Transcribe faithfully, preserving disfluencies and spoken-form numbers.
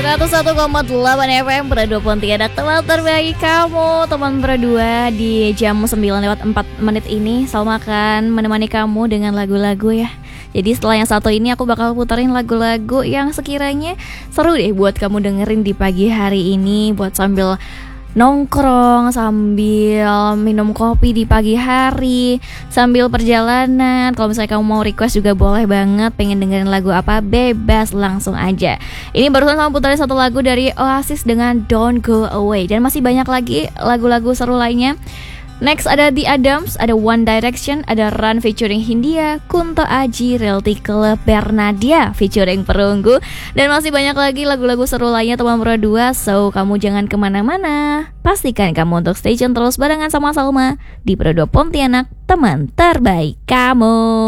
seratus satu koma delapan F M Berdua Pontianak, teman terbaik kamu. Teman berdua di jam sembilan lewat empat menit ini Salma akan menemani kamu dengan lagu-lagu ya. Jadi setelah yang satu ini aku bakal puterin lagu-lagu yang sekiranya seru deh buat kamu dengerin di pagi hari ini, buat sambil nongkrong, sambil minum kopi di pagi hari, sambil perjalanan. Kalau misalnya kamu mau request juga boleh banget, pengen dengerin lagu apa bebas langsung aja. Ini barusan sama puterin satu lagu dari Oasis dengan Don't Go Away. Dan masih banyak lagi lagu-lagu seru lainnya. Next ada The Adams, ada One Direction, ada Run featuring Hindia, Kunto Aji, Realty Club, Bernadia featuring Perunggu, dan masih banyak lagi lagu-lagu seru lainnya teman berdua. So kamu jangan kemana-mana, pastikan kamu untuk stay tune terus barengan sama Salma di Berdua Pontianak, teman terbaik kamu.